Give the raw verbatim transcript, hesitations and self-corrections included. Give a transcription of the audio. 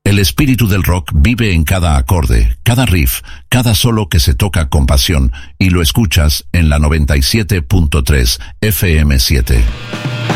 El espíritu del rock vive en cada acorde, cada riff, cada solo que se toca con pasión, y lo escuchas en la noventa y siete punto tres F M siete.